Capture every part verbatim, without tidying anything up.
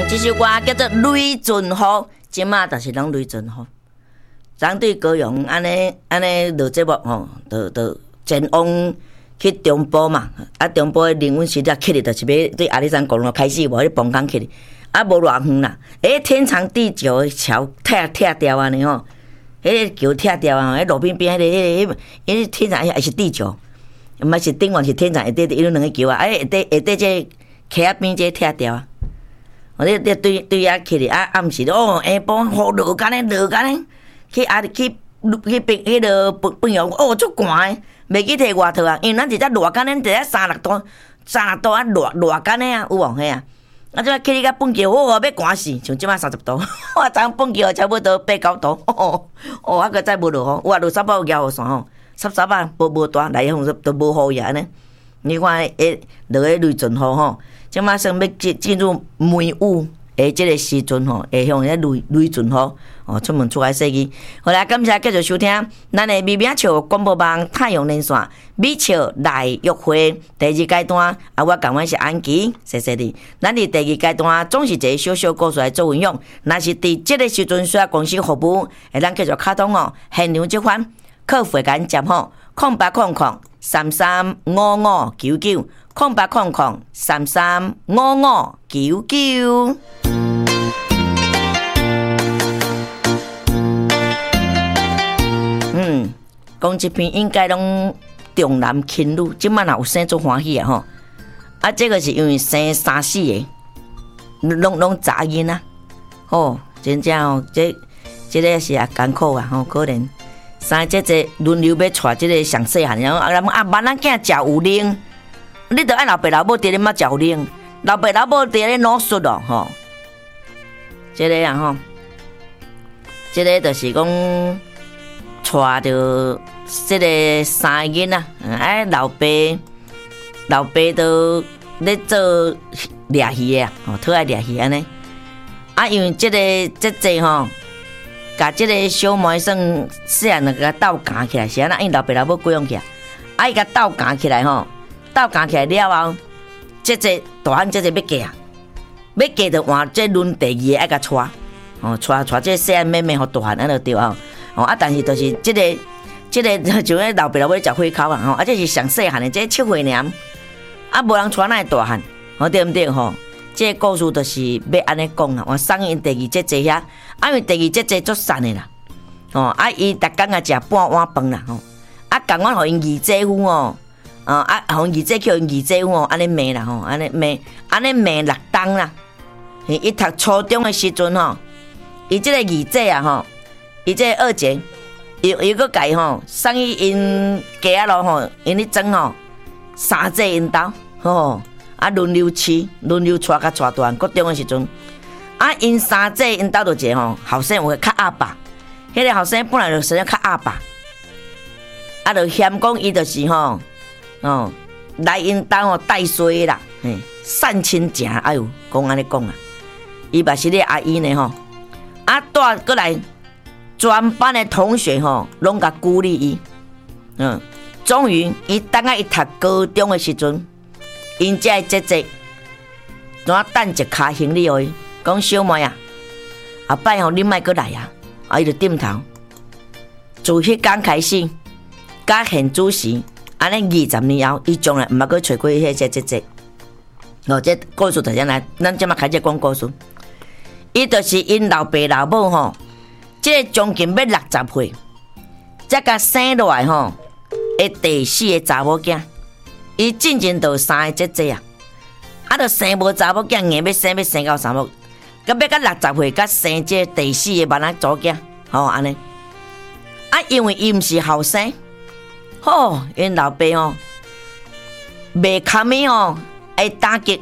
这首歌叫做《雷阵雨》，即马就是拢雷阵雨。咱对高雄安尼安尼录节目吼，就就前往去中部嘛，啊中部的灵温时代起哩，就是要对阿里山公路开始无，迄崩港起哩，啊无偌远啦。诶，天长地久的桥拆拆掉安尼吼，迄个桥拆掉啊，迄路边边迄个迄个迄个天长还是地久，毋是顶完是天长下底伊有两个桥啊，啊下底下底这溪仔边这拆掉啊。我咧咧对对遐起哩，啊暗时哦下晡雨落干咧落干咧，去啊去去边迄个半半夜哦足寒的。袂去摕外套啊，因为咱直接热干咱直接三六度、三六度啊，热热干咧啊，有无嘿啊？啊，即摆去你甲本桥，哦，要寒死，像即摆三十度，我昨本桥差不多八九度，哦哦，啊个再无落雨，哇，落沙包摇雨伞吼，湿湿啊，无无大，来风都无雨呀安尼。你看诶，落个雷阵雨吼，即摆算要进进入梅雨诶，即个时阵吼，会向迄雷雷阵雨。哦，出门出来设计，好啦，感谢继续收听咱的美美笑广播网太阳连线美笑来约会第二阶段，啊，我讲阮是安琪，谢谢你。咱伫第二阶段总是一个小小故事来做分享，若是伫即个时阵需要公司服务，会咱继续卡通哦，现场即款客服会甲咱接吼，空八空空三三五五九九，空八空空三三五五九九。嗯，讲这篇应该拢重男轻女，即摆若有生足欢喜啊吼！啊，这个是因为生三四个，拢拢查囡仔，吼，真正哦，这这个是也艰苦啊吼，可能三姐姐轮流要带这个上细汉，然后啊，啊，万咱囝食有能，你着爱老爸老母伫咧嘛食有能，老爸老母伫咧努力咯吼，这个啊吼，这个就是讲。带着这个三个囡仔，哎，老爸老爸都咧做掠鱼啊，吼，讨爱掠鱼安尼。啊，因为这个这这吼，甲这个小妹算细汉就甲斗夹起来，是安那，因老爸老母贵用起来，啊，伊甲斗夹起来吼，斗夹起来了后，这这大汉这这要嫁啊，要嫁就换这轮第二个爱甲带，哦，带带这细汉妹妹互大汉安就对啊。哦啊，但是就是即、这个、即、这个，像迄老爸老母食火烤啊，吼，啊，这是上细汉的，这七岁年，啊，无人带那大汉，吼对毋对吼？这个故事就是要安尼讲啦。我送因第二节节遐，啊，因为第二节节足散的啦，哦，啊，伊逐工啊食半碗饭啦，吼，啊，共阮互因二姐夫哦，啊，啊，互因二姐叫因二姐夫哦，安尼骂啦，吼，安尼骂，安尼骂六冬啦。伊读初中的时阵吼，伊即个二姐啊，吼。伊这二姐，伊伊个家吼，送去因家咯吼，因咧装吼，三姐因兜吼，啊轮流饲，轮流带甲带大。国中的时阵，啊因三姐因兜就一个吼，后生有个较阿爸，迄个后生本来就生得较阿爸，啊就嫌讲伊就是吼，哦来因兜吼带衰啦，嘿，散亲情，哎呦，讲安尼讲啊，伊嘛是咧阿姨呢吼，啊带过来。全班的同学吼，拢甲鼓励伊，嗯，终于伊等下伊读高中的时阵，因这姐姐，怎等一骹行李哦，讲小妹啊，后摆吼你莫过来啊，啊伊就点头。自迄天开始，甲现主时，安尼二十年后，伊从来毋捌去找过迄个姐姐。哦，这故事就这来，咱即马开始讲故事。伊就是因老爸老母吼。这个将近要六十岁，才甲生落来吼，的第四个查某囝，伊进前就三个姐姐啊，啊，就生无查某囝，硬要生要生到啥物，甲要甲六十岁，甲生这第四个慢仔祖囝，吼安尼。啊，因为伊毋是后生，吼，因老爸吼，袂堪的吼，爱打击，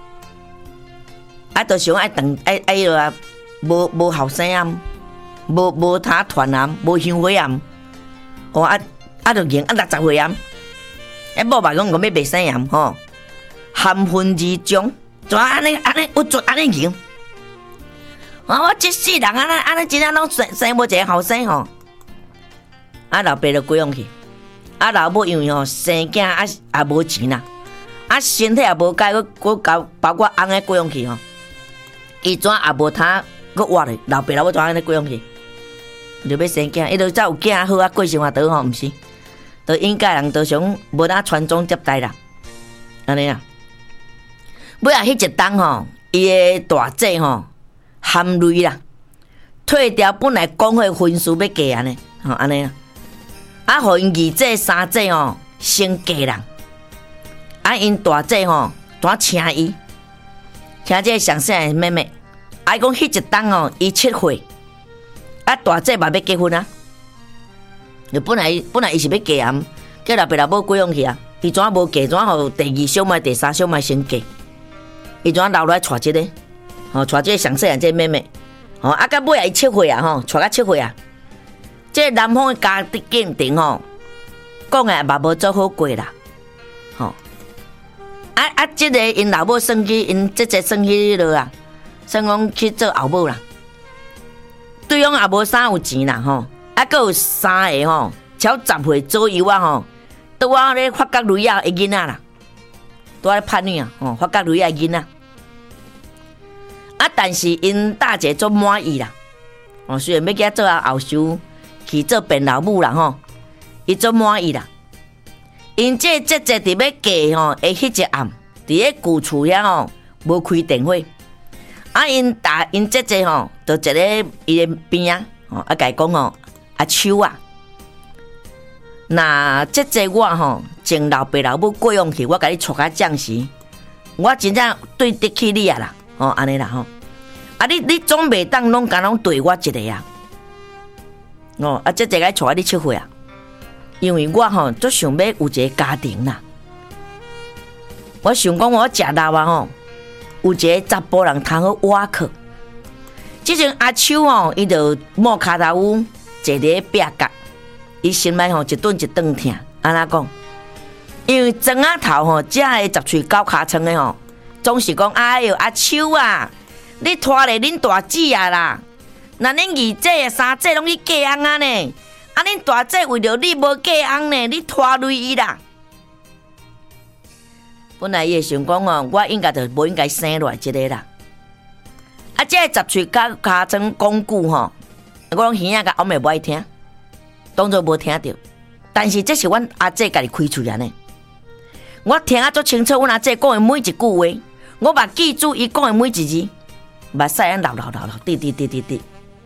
啊，就想爱等爱爱落啊，无无后生啊。无无他传啊，无香火啊，哦啊啊，就赢啊六十岁啊，哎，无白讲讲要袂生啊，吼，含恨而终，就安尼安尼，有做安尼赢。啊，我这世人安尼安尼，真正拢生生无一个后生吼。啊，老爸就归用去，啊老母因为吼生囝啊也无钱啦，啊身体也无改，佮佮包括翁个归用去吼。 伊怎也无他搁活咧，老爸老母怎安尼过上去？就要生囝，伊都才有囝好啊，过生活倒吼，毋是？都应该人都想无当传宗接代啦，安尼啊。尾啊，迄一冬吼，伊个大姐吼含泪啦，退掉本来讲好婚事要嫁安尼，吼安尼啊。啊，互因二姐三姐吼先嫁人，啊，因大姐吼怎请伊，请这上细的妹妹，啊，伊讲迄一冬吼，伊七岁。啊，大姐嘛要结婚啊！就本来本来伊是要嫁啊，叫老爸老母过上去啊。伊怎无嫁？怎互第二小妹、第三小妹先嫁？伊怎留落来带这个？吼，带这个上细汉这妹妹。吼，啊，到尾啊，伊七岁啊，吼，带到七岁啊。这个男方的家境庭吼，讲诶嘛无做好过啦。吼，啊啊，这个因老母算去，因姐姐算去落啊，算讲去做后母啦。对方也无啥有钱啦吼，啊，佮有三个吼，超十岁左右啊吼，拄啊咧发觉女仔的囡仔啦，拄啊咧叛逆啊吼，发觉女仔的囡仔，啊，但是因大姐做满意啦，哦，虽然要叫做啊后叔去做变老母啦吼，伊做满意啦，因这姐姐伫要嫁吼，诶，迄一暗伫咧旧厝遐吼，无开电火。啊，因大因姐姐吼，就坐咧伊个边啊，吼啊，甲伊讲吼，阿秋啊，那姐姐我吼，从老爸老母过用去，我甲你带较将时，我真正对得起你啊啦，吼安尼啦吼，啊你你总袂当拢敢拢对我一个啊，哦啊姐姐甲带你出去啊，因为我吼足想要有一个家庭啦，我想讲我食老啊吼。有一个查甫人通好挖靠，即阵阿秋哦，伊就摸骹头乌，坐伫壁角，伊心内吼一顿一顿疼，安怎讲？因为庄仔头吼，遮个十喙九尻川的吼，总是讲哎哟阿秋啊，你拖咧恁大姊啊啦，那恁二姐三姐拢去嫁翁啊呢，啊恁大姐为着你无嫁翁呢，你拖累伊啦。本来伊会想讲哦，我应该就无应该生落来一个啦。啊，这个十喙甲尻川讲句吼，我讲耳仔甲我咪无爱听，当作无听到。但是这是阮阿姐家己开喙安尼，我听啊足清楚，阮阿姐讲的每一句话，我嘛记住伊讲的每一字，目屎安流流流流，滴滴滴滴滴。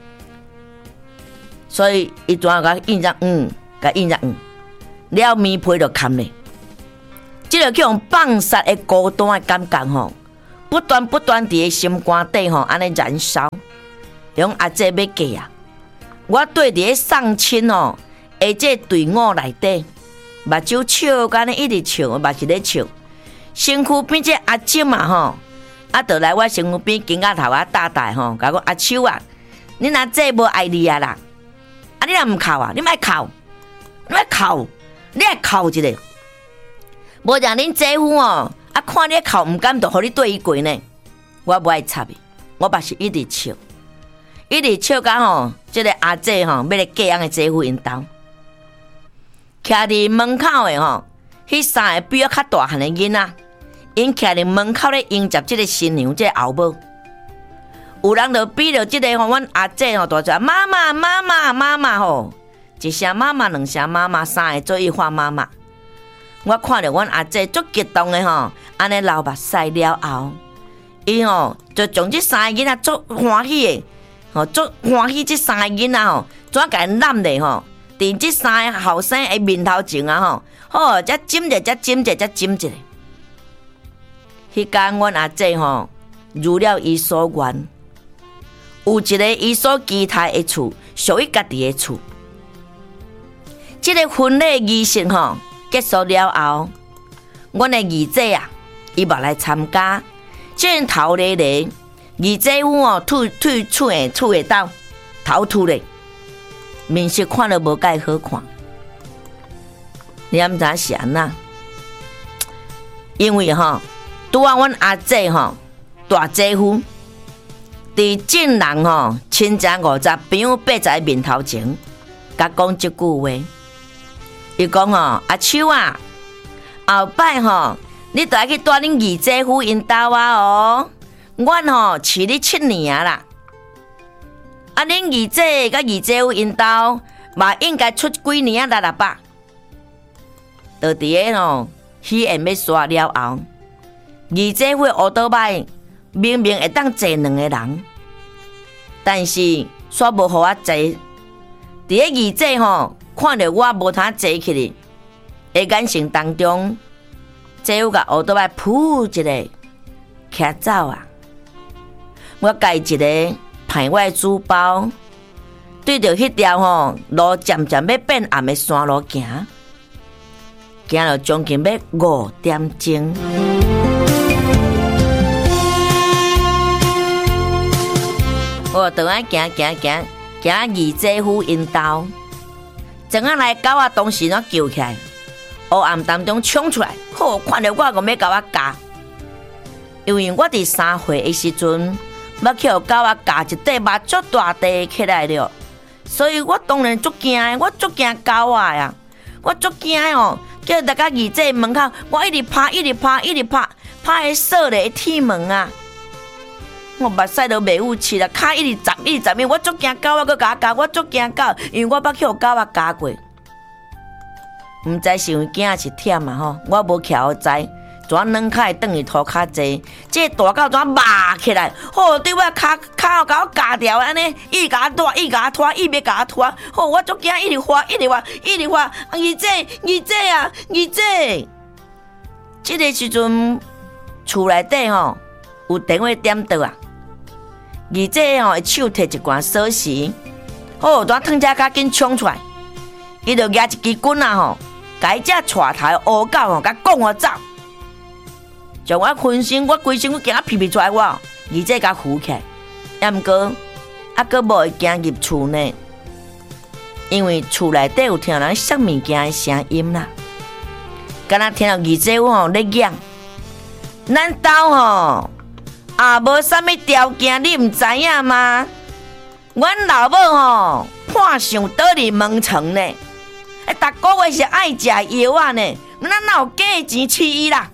所以伊怎甲印象嗯，甲印象嗯，了面皮就砍咧。这个叫放杀的孤单的感觉吼，不断不断伫个心肝底吼，安尼燃烧。用阿姐要嫁啊，我对伫个送亲吼，下这队伍内底，目睭笑干咧，一直笑，嘛是咧笑。身躯边这阿姊啊吼，啊，就来我身躯边紧仔头啊大大吼，甲讲阿秋啊，恁阿姐无爱你啊啦，啊你若毋哭啊，你莫哭，你莫哭，你来哭一个。无让恁姐夫哦，啊看你哭唔敢，就互你对伊过呢。我无爱插伊，我嘛是一直笑，一直笑到吼，即、这个阿姐吼，要来嫁人的姐夫因兜，徛伫门口的吼，迄三个比较较大汉的囡仔，因徛伫门口咧迎接即个新娘，即、这个后母。有人就比着即个吼，阮阿姐吼大叫妈妈妈妈妈妈吼，一声妈妈，两声妈妈，三个做一喊妈妈。我看着阮阿姐足激动的吼，安尼流目屎了后，伊吼就将这三个囡仔足欢喜的，吼足欢喜这三个囡仔吼，怎甲因揽咧吼？伫这三个后生的面头前啊吼，好，才จิ้者，才จิ้者，才จิ้者。迄天阮阿姐吼，如了伊所愿，有一个伊所期待的厝，属于家己的厝。这个婚礼仪式吼。结束了后，阮的二姐啊，伊嘛来参加。正头咧咧，二姐夫哦，退退厝诶厝诶斗，头秃咧，面色看了无介好看。你毋知是安那？因为吼，拄啊，阮阿姐吼，大姐夫，伫正人吼，亲戚五十朋友八十面头前，甲讲一句话。伊讲吼，阿秋啊，后摆吼，你都爱去带恁二姐夫因兜啊哦， 阮吼饲你七年啦，啊，恁二姐甲二姐夫因兜嘛应该出几年啊，六六百。就伫个吼喜宴要刷了后，二姐夫乌倒摆明明会当坐两个人，但是煞无互我坐。伫个二姐吼看着我无通坐起哩，个眼神当中，姐夫甲乌倒摆噗一个徛走啊！我家一个排我的书包，对着迄条吼路渐渐要变暗的山路行，行了将近要五点钟。我倒来行行行行二姐夫因兜，前仔来狗仔当时怎叫起来，黑暗当中冲出来，好看到我讲要甲我夹，因为我伫三岁的时阵。要去互狗仔夹一块肉足大块起来了，所以我当然足惊的，我足惊狗仔呀，我足惊哦！叫大家二姐门口，我一直拍，一直拍，一直拍，拍个锁咧铁门啊！我目屎都袂有气啦，骹一直站，一直站，因为我足惊狗仔，佮甲我夹，我足惊狗，因为我捌去互狗仔夹过，毋知是因为囝是忝嘛吼，我无徛好知。怎软脚会转去涂骹济，这大狗怎骂起来？好，对我骹骹后甲我夹掉，安尼伊甲我拖，伊甲我拖，伊要甲我拖。好，我足惊，一直滑，一直滑，一直滑。二姐，二姐啊，二姐！这个时阵，厝内底吼有电话点到啊。二姐吼，手摕一罐锁匙，好，怎腾只脚紧冲出来，伊就举一支棍啊吼，甲伊只带头乌狗吼，甲赶我走。将我浑身，我规身我惊啊皮皮出来我，二姐甲扶起来，也毋过啊，佫无会行入厝内，因为厝内底有听人摔物件的声音啦。敢若听到二姐夫吼咧讲，咱兜吼也无啥物条件，你毋知影吗？阮老母吼盼上倒伫门床呢，哎，逐个月是爱食药啊呢，咱哪有假钱饲伊啦？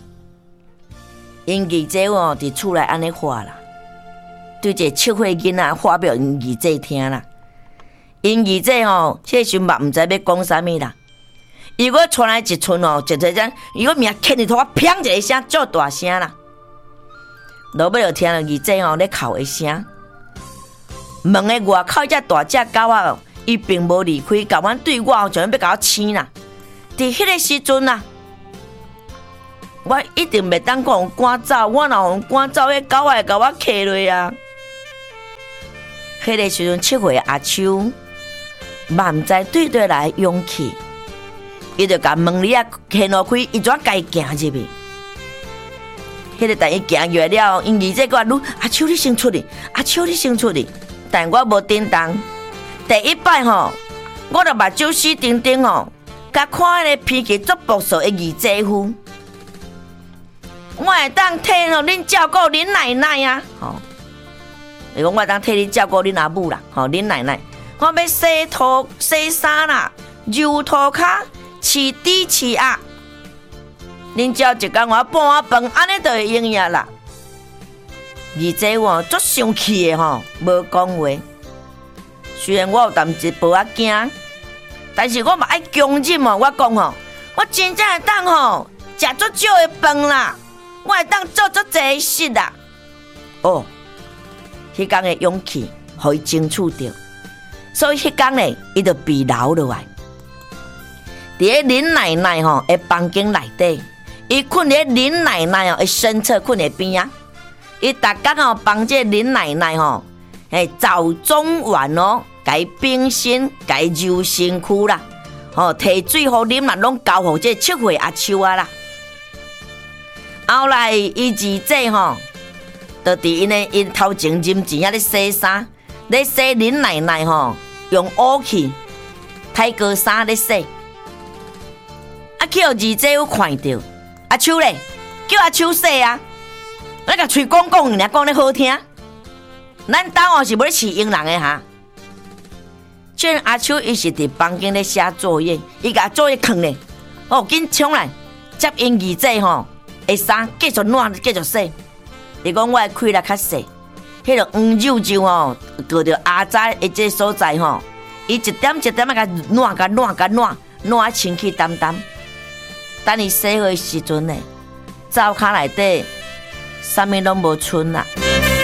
因二姐哦，伫厝内安尼话啦，对一个七岁囡仔发表因二姐听啦。因二姐吼，迄时嘛毋知要讲啥物啦。伊果传来一寸哦，一个阵，伊果命牵着头，我砰一个声，足大声啦。落尾就听到二姐吼咧哭的声。门的外口只大只狗仔，伊并无离开，甲阮对我，就要甲我亲啦。伫迄个时阵啊。我一定袂当讲赶走，我若互赶走，迄狗仔会甲我骑落啊！迄个时阵，七岁阿秋，嘛毋知对对来勇气，伊就甲门里啊掀落开，伊怎家行入去？迄个等伊行入了，因二姐讲："阿秋，你先出去，阿秋，你先出去。"但我无叮当。第一摆吼，我就目睭死定定吼，甲看迄个脾气足暴躁的二姐夫。我会当替吼恁照顾恁奶奶啊，吼！伊讲我会当替你照顾恁阿母啦，吼，恁奶奶。我要洗涂、洗衫啦，揉涂骹、饲猪、饲鸭。恁照一工我半碗饭，安尼就会用呀啦。二姐我足生气的吼，无讲话。虽然我有淡一无仔惊，但是我嘛爱强忍哦。我讲吼，我真正会当吼食足少的饭啦。我会当做足济事啦！哦，迄天的勇气，互伊争取到，所以迄天呢，伊就被留落来。伫个林奶奶吼的房间内底，伊困伫林奶奶哦的身侧，困伫边啊。伊逐工吼帮这林奶奶吼，诶早中晚哦，甲伊冰身，甲伊揉身躯啦，吼摕水互啉啦，拢交互这七岁阿秋啊啦。后来，伊二姐吼，就伫因诶因头前认真啊咧洗衫，咧洗恁奶奶吼，用乌器、太哥衫咧洗。啊，去互二姐有看到，阿秋咧，叫阿秋洗啊，咱甲喙讲讲，尔讲咧好听。咱兜哦是要咧饲佣人诶哈。这阿秋伊是伫房间咧写作业，伊甲作业藏咧，哦，紧冲来接因二姐吼。诶，衫继续暖，继续洗。 伊讲我的气力较细，迄个黄肉就吼，过着阿仔的这所在吼，伊一点一点啊，甲烂甲烂甲烂，烂啊清气淡淡。等伊洗好的时阵呢，灶骹内底啥物拢无剩啦。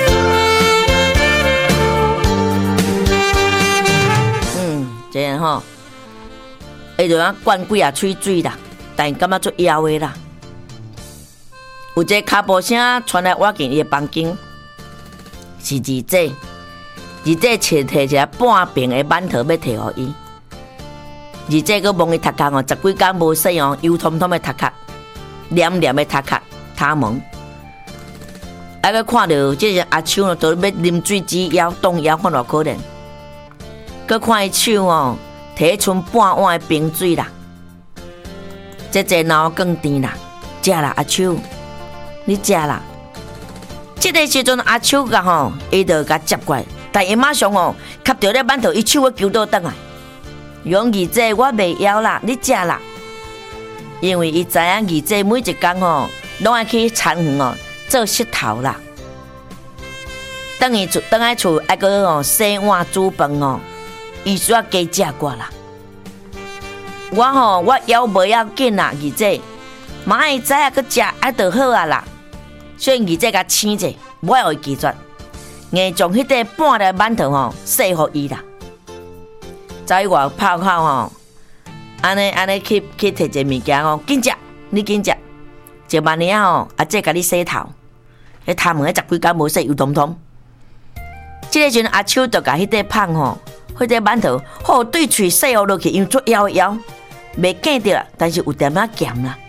嗯，这样吼，伊就啊灌几啊喙水啦，但感觉足枵的啦。有一个脚步声传来我进伊的房间，是二姐。二姐摕摕一个半平的馒头要摕互伊。二姐佫摸伊头壳哦，十几工无洗哦，油彤彤的头壳，黏黏的头壳，头毛。啊，佫看到这个阿秋哦，都要啉水止枵，冻枵，看偌可怜。佫看伊手哦，摕迄剩半碗的冰水啦，这这脑更甜啦，食啦阿秋。你食啦！这个时阵阿秋甲吼，伊就甲接过来，但伊马上吼，吸到咧馒头，伊手要揪倒转来。用二姐我袂枵啦，你食啦！因为伊知影二姐每一工吼，拢爱去田园哦做石头啦。等伊厝，等来厝，爱个吼洗碗煮饭哦，伊需要加食过啦。我吼，我枵袂要紧啦，二姐，妈会知影佮食，爱就好啊啦。所以二姐甲醒者，我互伊拒绝，硬将迄块半粒馒头吼洗互伊啦。走去外泡泡吼，安尼安尼去去摕一个物件吼，紧食，你紧食，一万年吼，阿姐甲你洗头，迄头毛十几工无洗，油彤彤。这个时阵阿秋就甲迄块胖吼，迄块馒头好对喙洗互落去，因为足枵枵，袂见着啦，但是有点仔咸啦。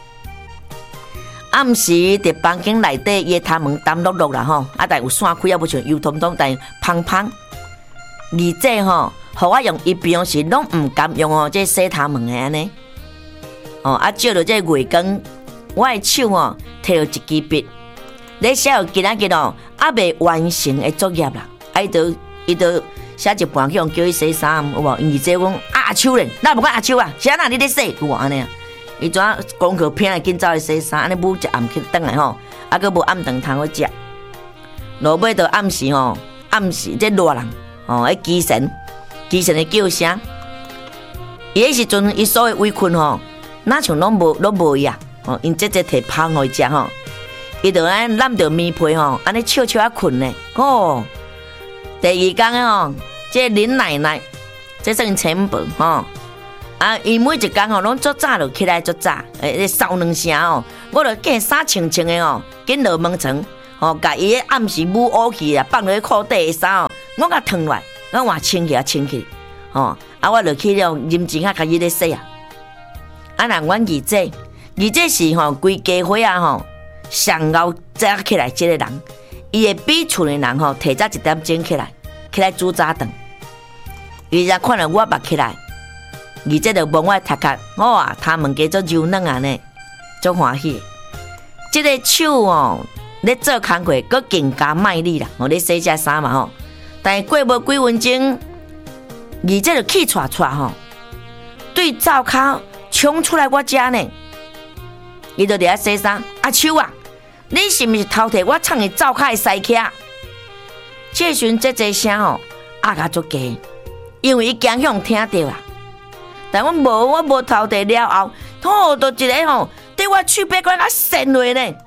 暗时伫房间内底，伊头毛淡落落啦吼，啊但有散开，也不像油彤彤，但芳芳。而这吼，互我用一平时拢唔敢用哦，这洗头毛的安尼。哦，啊照着这月光，我的手哦，摕了一支笔，咧写了今仔日哦，还未完成的作业啦。啊，伊就伊就写一半去用叫伊洗衫，有无？而这讲阿秋咧，那无讲阿秋啊，是安那你咧洗，有无安尼啊？伊怎功课偏来紧走去洗衫，安尼母一暗去倒来吼，啊佫无暗顿通去食。落尾到暗时吼，暗时这热人吼，迄机神机神的叫声，伊迄时阵伊所有围裙吼，哪像拢无拢无呀？哦，因姐姐摕芳互伊食吼，伊就安揽着棉被吼，安尼笑笑啊困咧。哦，第二天吼，这林奶奶，这算前辈吼。啊，伊每一工吼，拢足早就起来足早，诶，扫两声哦，我就见衫穿穿的哦，紧落门床，吼，甲伊暗时母乌去啊，放落去裤底的衫哦，我甲脱落来，我换清起啊，清起，吼，啊，我就去了认真啊，甲伊咧洗啊。啊，人阮二姐，二姐是吼规家伙啊吼，上后早起来即个人，伊会比厝的人吼提早一点钟起来，起来煮早顿。伊才看到我目起来。而这就摸我头壳，我啊，他们叫做柔软啊呢，足欢喜。这个手哦，咧做工课，佮更加卖力啦。我咧洗只衫嘛吼，但是过无几分钟，而这就气喘喘吼，对灶骹冲出来我家呢。伊就伫遐洗衫，阿秋啊，你是毋是偷摕我藏伫灶骹的西屉？这时这这声吼，压甲足低，因为伊惊响听到啊。但我无，我无偷摕了后，吼，就一个吼，对我喙边管甲扇落呢。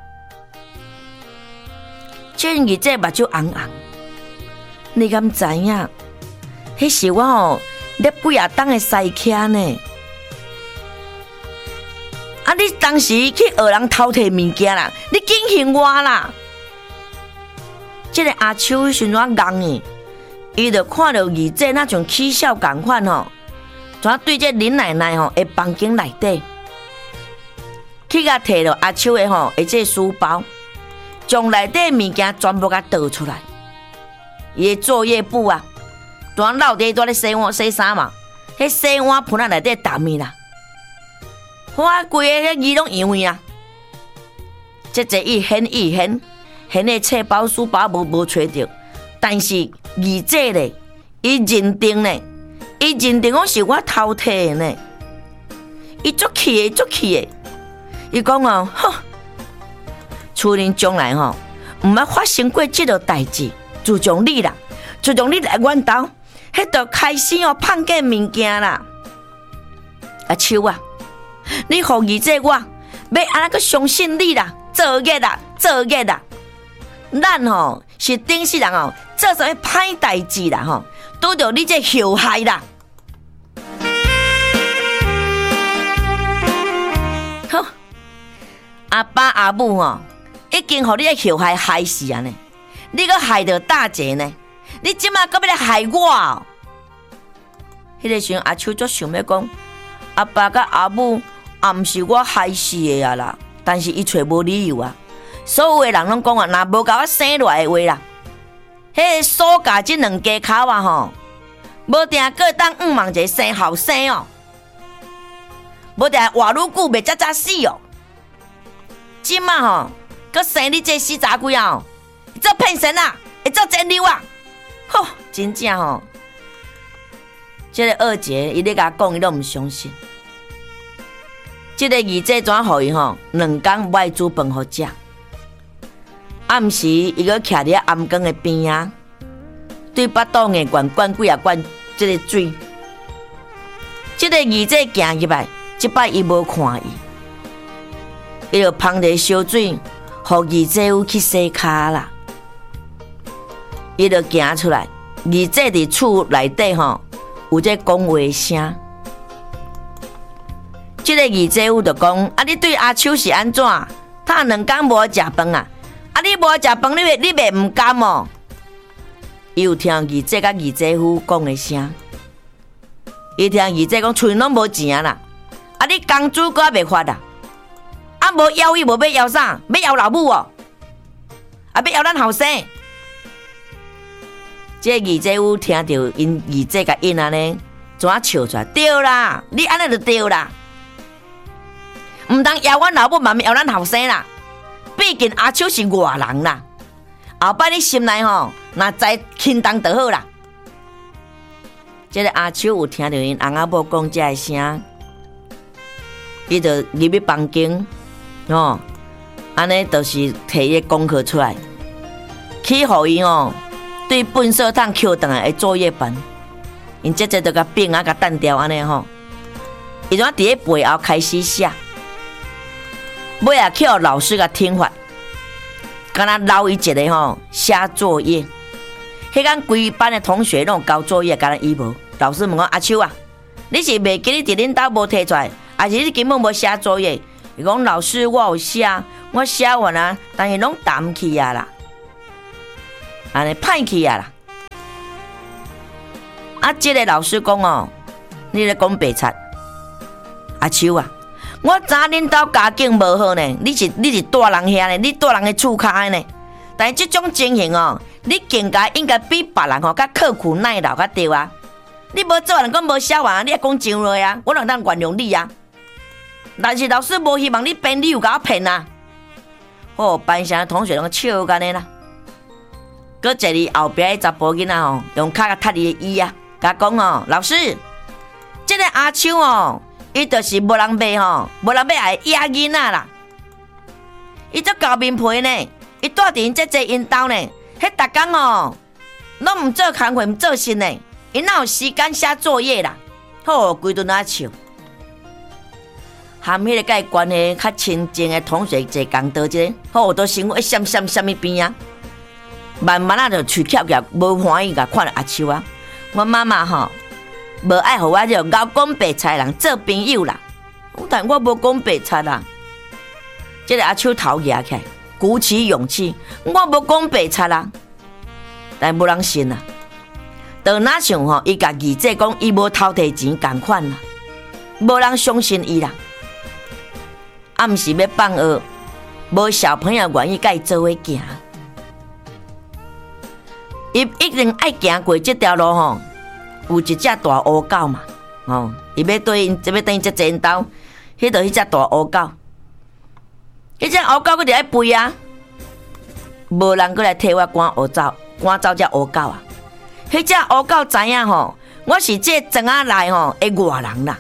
这二姐目睭红红，你敢知影？迄是我吼，咧几啊档的西屉呢。啊，你当时去学人偷摕物件啦，你警醒我啦。这个阿秋时阵硬诶，伊就看到二姐那种起笑共款吼。怎对这林奶奶吼，的房间内底，去甲摕了阿秋的吼，的这书包，将内底物件全部甲倒出来。伊的作业簿啊，当老爹在咧洗碗洗衫嘛，迄洗碗盆啊内底澹咪啦，我规个迄字拢样样啊。这这一显一显，显的册包书包无无找着，但是二姐咧，伊认定咧。伊认定我是我偷摕的呢，伊足气的，足气的。伊讲哦，哼，厝人将来吼， 毋捌发生过即个代志。自从你啦，自从你来阮兜，迄就开始哦胖过物件啦。阿秋啊，你互二姐我，要安那个相信你啦，做业啦，做业啦。咱吼是顶世人哦，做啥物歹代志啦吼，拄着你这受害啦。好，阿爸阿母吼，已经互你个受害害死啊呢，你阁害着大姐呢，你即马阁要来害我哦。迄个时阵，阿秋就想要讲。阿爸甲阿母也毋是我害死的啊啦，但是伊找无理由啊。所有的人拢讲啊，若无甲我生落来的话啦，迄个锁甲即两家口啊吼，无定个当五万一个生后生哦，无定活愈久袂早早死哦。即马吼，佮生你这死查鬼啊，会做骗神啊，会做奸瘤啊，吼，真正吼。这个二姐，伊咧甲讲，伊都毋相信。这个二姐怎互伊吼？两工外煮饭互食。暗时伊个徛伫暗缸的边啊，对巴肚硬灌灌几啊灌这个水。这个二姐行入来，即摆伊无看伊，伊就捧着烧水，互二姐夫去洗骹啦。伊就行出来，二姐伫厝内底吼。有在讲话声，这个二姐夫就讲：啊，你对阿秋是安怎？他两工无食饭啊！啊，你无食饭，你袂你袂唔甘哦？伊有听二姐甲二姐夫讲的声，伊听二姐讲厝拢无钱啦，啊，你工资阁袂发啦，啊，无要伊无要要啥？要要老母哦，啊，要要咱后生。这二姐夫听到因二姐甲因安尼怎啊笑出来？对啦，你安尼就对啦，唔通摇阮老母，嘛摇咱后生啦。毕竟阿秋是外人啦，后摆你心内吼，若知轻重就好啦。这个阿秋有听到因翁仔某讲这个声，伊就入去房间，吼，安尼就是摕伊个功课出来，去互伊吼。对粪扫桶捡回来的作业本，因姐姐就甲饼啊甲单调安尼吼，伊怎伫咧背后开始写，尾啊去互老师甲听法，敢若留伊一个吼写作业。迄间规班的同学拢交作业，敢若伊无。老师问我阿秋啊，你是袂记你伫恁兜无摕出来，还是你根本无写作业？伊讲老师我有写，我写完啊，但是拢澹去啊啦。安尼歹去啊啦！啊，这个老师讲哦，你咧讲白贼，阿秋啊，我知恁兜家境无好呢，你是你是住人遐呢，你住人的厝骹呢。但是这种情形哦，你更加应该比别人吼较刻苦耐劳较对啊！你无做人讲无写完，你也讲上落啊，我能当原谅你啊。但是老师无希望你编理由甲我骗啊！哦，班上的同学拢笑干呢啦。搁坐伫后壁迄查甫囡仔吼，用脚甲踢伊的椅啊，甲讲哦，老师，这个阿秋哦，伊就是无人买吼，无人买爱野囡仔啦。伊做高面皮呢，伊住伫因姐姐因兜呢，迄逐工哦，拢毋做工课，毋做事呢，伊哪有时间写作业啦？吼，规顿啊笑。含迄个甲伊关系较亲近的同学坐共桌一个，吼，都想讲闪闪闪物边啊。慢慢啊，就喙翘翘，无欢喜甲看到阿秋啊。我妈妈吼，无爱互我这个咬讲白菜人做朋友啦。但我无讲白菜啦。这个阿秋头举起来，鼓起勇气，我无讲白菜啦。但无人信啦。到哪想吼，伊甲二姐讲伊无偷摕钱共款啦，无人相信伊啦。暗时要放学，无小朋友愿意甲伊做伙行。伊一定爱行过这条路吼，有一只大乌狗嘛，哦，伊要对因，要等伊只前兜，迄著迄只大乌狗，迄只乌狗佫伫爱吠啊，无人佫来替我赶乌走，赶走只乌狗啊！迄只乌狗知影吼，我是这庄仔内吼的外人啦，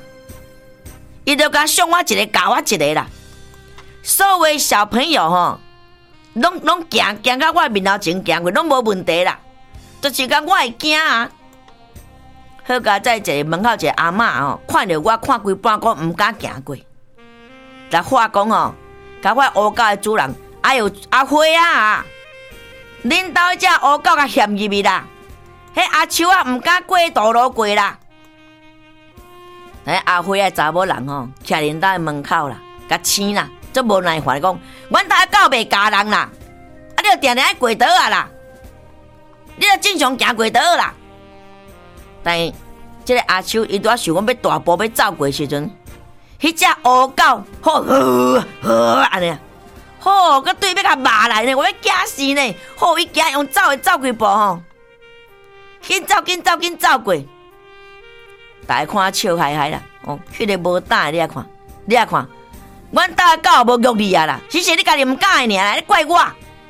伊著甲送我一个，教我一个啦。所有小朋友吼， 拢拢行行到我面头前行过，拢无问题啦。就是讲我会惊啊。好佳在一个门口一个阿嬷哦，看到我看规半个毋敢行过。来话讲哦，甲我乌狗的主人，哎呦阿辉啊，恁兜迄只乌狗甲陷入去啦，迄阿秋啊毋敢过道路过啦。迄阿辉的查某人吼，徛恁兜的门口啦，甲醒啦，足无耐烦讲，阮兜的狗袂咬人啦，啊你著定定爱过倒啊啦，你著正常行过倒啦。但即个阿秋伊拄仔想讲要大步要走过时阵，迄只乌狗好呵呵安尼，好佮对要甲骂来呢，我要惊死呢！好伊行用走的走几步吼，紧走紧走紧走过，大家看笑嗨嗨啦！哦，迄、那个无胆的你来看，你来看，阮兜的狗无虐你啊啦，只是你家己毋敢的尔，你怪我。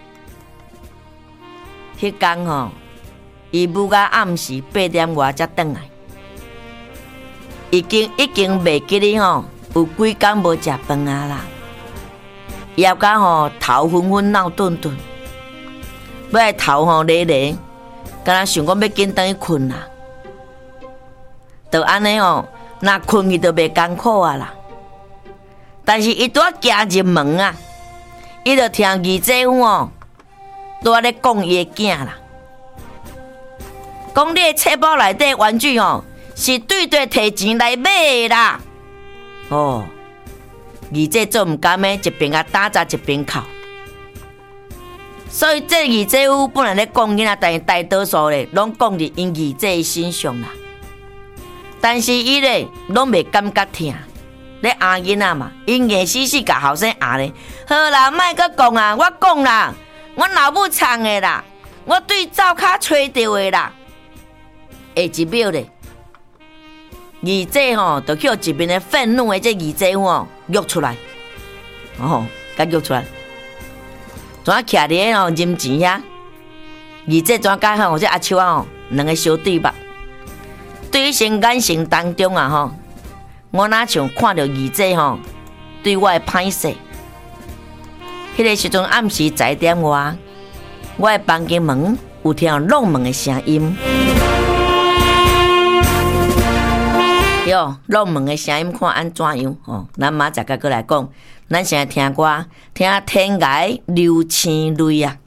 迄天吼。伊母甲暗时八点外才转来，已经已经袂记哩吼，有几工无食饭啊啦，也甲吼头昏昏脑顿顿，尾头吼咧咧，敢若想讲要紧转去困啦，就安尼吼，若困去就袂艰苦啊啦。但是伊拄仔行入门啊，伊就听二姐夫哦，拄仔咧讲伊的囝啦。讲你的册包内底玩具哦，是对对摕钱来买的啦。哦，二姐做毋甘的，一边啊打杂一边哭。所以这二姐夫本来咧讲囡仔，但是大多数咧拢讲伫因二姐身上啦。但是伊咧拢袂感觉疼，咧压囡仔嘛，因硬死死甲后生压咧。好啦，莫阁讲啊，我讲啦，我老母藏的啦，我对灶骹吹到的啦。下一秒咧，二姐吼就叫一边的愤怒的这二姐吼约出来，哦，甲约出来，怎啊徛伫吼啉钱遐？二姐怎解吼？这阿秋啊吼，两个小对目，对先眼神当中啊吼，我哪像看到二姐吼对我的歹势。迄个时阵暗时十一点外，我的房间门有听到弄门的声音。哟，弄门的声音看安怎样？哦，咱马仔个过来讲，咱现在听歌，听天涯流星泪啊。